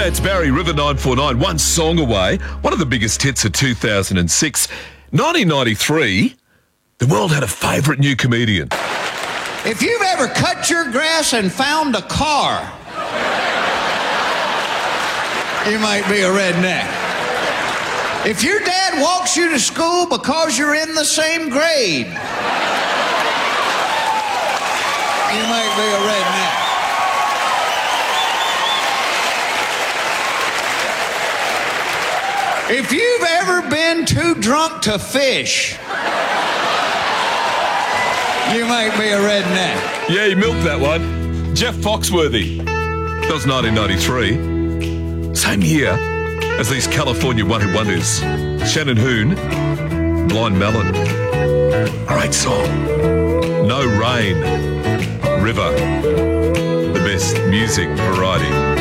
It's Barry, River 949, one song away. One of the biggest hits of 2006. 1993, the world had a favourite new comedian. If you've ever cut your grass and found a car, you might be a redneck. If your dad walks you to school because you're in the same grade, you might be a redneck. If you've ever been too drunk to fish, you might be a redneck. Yeah, you milked that one. Jeff Foxworthy. That was 1993. Same year as these California one-hit wonders. Shannon Hoon, Blind Melon. Great song. No Rain, River. The best music variety.